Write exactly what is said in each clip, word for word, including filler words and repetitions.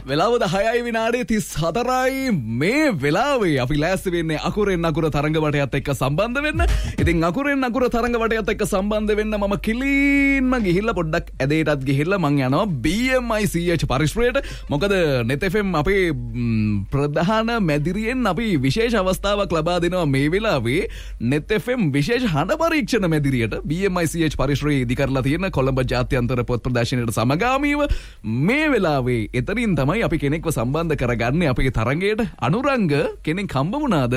වෙලාව දහයයි විනාඩි තිස් හතරයි මේ වෙලාවේ අපි ලෑස්ති වෙන්නේ අකුරෙන් අකුර තරඟ වටයත් එක්ක සම්බන්ධ වෙන්න. ඉතින් අකුරෙන් අකුර තරඟ වටයත් එක්ක සම්බන්ධ වෙන්න මම කිලින්ම ගිහිල්ලා පොඩ්ඩක් ඇදේටත් ගිහිල්ලා මං යනවා B M I C H පරිශ්‍රයට. මොකද net F M අපේ ප්‍රධාන මැදිරියෙන් අපි විශේෂ අවස්ථාවක් ලබා දෙනවා මේ වෙලාවේ net F M විශේෂ හඬ පරීක්ෂණ මැදිරියට B M I C H පරිශ්‍රයේ ඉදි කරලා තියෙන කොළඹ ජාත්‍යන්තර පොත් ප්‍රදර්ශනයට සමගාමීව මේ වෙලාවේ එතනින් තමයි අපි කෙනෙක්ව සම්බන්ධ කරගන්නේ අපේ තරඟයට. අනුරංග කෙනෙක් හම්බ වුණාද?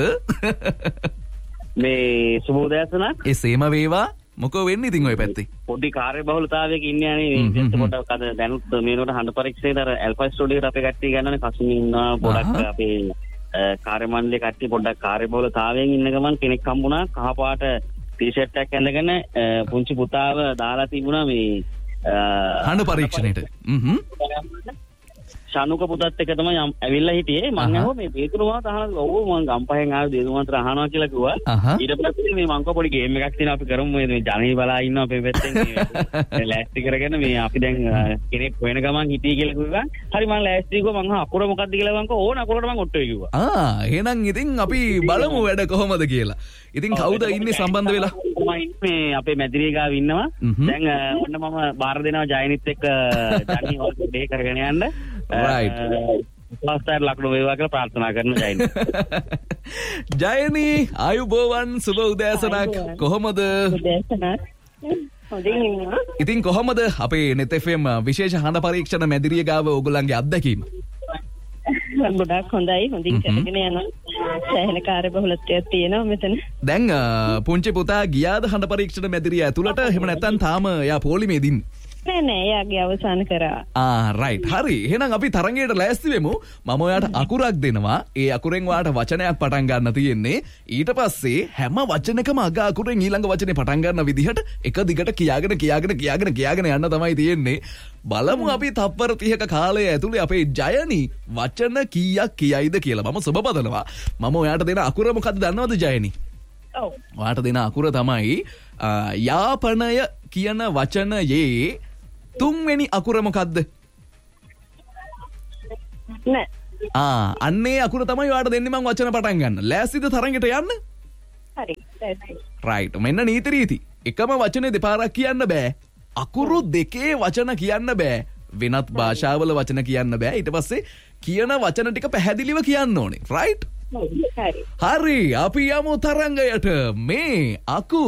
මේ සුබෝදෑසන එසේම වේවා. මොකෝ වෙන්නේ ඉතින් ඔය පැත්තේ? පොඩි කාර්යබහුලතාවයක ඉන්නේ යන්නේ මේ ජස්ට් පොඩක් අද දැනුත් මේනොට හඬ පරීක්ෂණයට අර ඇල්ෆා ස්ටුඩියෝට අපේ කට්ටිය ගන්නනේ කසුමින් ඉන්නවා පොඩක් අපේ කාර්ය මණ්ඩලයේ කට්ටිය පොඩ්ඩක් කාර්යබහුලතාවයෙන් ඉන්න ගමන් කෙනෙක් හම්බුණා කහපාට ටී-ෂර්ට් එකක් ඇඳගෙන පුංචි පුතාව දාලා තිබුණා මේ හඬ පරීක්ෂණයට. හ්ම් ශානුක පුතත් එක තමයි ඇවිල්ලා හිටියේ. මම අහුවා මේ බේතුරුමාත් අහනවා. ඔව් මම ගම්පහෙන් ආවේ බේතුරුමාත් අහනවා කියලා කිව්වා. ඊට පස්සේ මේ මං කව පොඩි ගේම් එකක් තියෙනවා අපි කරමු. මේ ජනහි බලා ඉන්නවා අපේ පැත්තෙන් මේ ලෑස්ති කරගෙන මේ අපි දැන් කෙනෙක් හොයන ගමන් හිටියේ කියලා කිව්වා. හරි මම ලෑස්ති කිව්වා. මං අකුර මොකක්ද කියලා මං කව ඕන අකුරට මං ඔට්ටුවේ කිව්වා. ආ එහෙනම් ඉතින් අපි බලමු වැඩ කොහොමද කියලා. ඉතින් කවුද ඉන්නේ සම්බන්ධ වෙලා? මේ අපේ මැදිරිය ගාව ඉන්නවා. දැන් ඔන්න මම බාර දෙනවා ජයනිත් එක්ක ජනහි වලට දෙය කරගෙන යන්න. right පාස්ටර් ලක්නෝ වේවා කියලා ප්‍රාර්ථනා කරන ජයනි. ජයනි ආයුබෝවන් සුබ උදෑසනක්. කොහොමද? උදෑසනක්. හොඳින් ඉන්නවා. ඉතින් කොහොමද අපේ net F M විශේෂ හඬ පරීක්ෂණ මැදිරිය ගාව ඔයගොල්ලන්ගේ අත්දැකීම? ගොඩක් හොඳයි. හොඳින් කරගෙන යනවා. සෑහෙන කාර්යබහුලත්වයක් තියෙනවා මෙතන. දැන් පුංචි පුතා ගියාද හඬ පරීක්ෂණ මැදිරිය ඇතුළට? එහෙම නැත්නම් තාම එයා පොලිමේ දින්නේ? නෑ නෑ එයාගේ අවසන් කරා. ආ රයිට් හරි. එහෙනම් අපි තරඟයට ලෑස්ති වෙමු. මම ඔයාට අකුරක් දෙනවා. ඒ අකුරෙන් ඔයාට වචනයක් පටන් ගන්න තියෙන්නේ. ඊට පස්සේ හැම වචනකම අග අකුරෙන් ඊළඟ වචනේ පටන් ගන්න විදිහට එක දිගට කියාගෙන කියාගෙන කියාගෙන කියාගෙන යන්න තමයි තියෙන්නේ. බලමු අපි තප්පර තිහක කාලය ඇතුලේ අපේ ජයනි වචන කීයක් කියයිද කියලා. මම සුබ පතනවා. මම ඔයාට දෙන අකුර මොකක්ද දන්නවද ජයනි? ඔව්. ඔයාට දෙන අකුර තමයි යාපනය කියන වචනයේ තුන්වෙනි අකුර මොකද්ද? නෑ. ආ අන්නේ අකුර තමයි ඔයාට දෙන්නේ මම වචන පටන් ගන්න. ලෑස්තිද තරඟට යන්න? හරි. රයිට්. මෙන්න නීති රීති. එකම වචනේ දෙපාරක් කියන්න බෑ. අකුරු දෙකේ වචන කියන්න බෑ. වෙනත් භාෂාවල වචන කියන්න බෑ. ඊට පස්සේ කියන වචන ටික පැහැදිලිව කියන්න ඕනේ. රයිට්? හරි. හරි. අපි යමු තරඟයට. මේ අකුර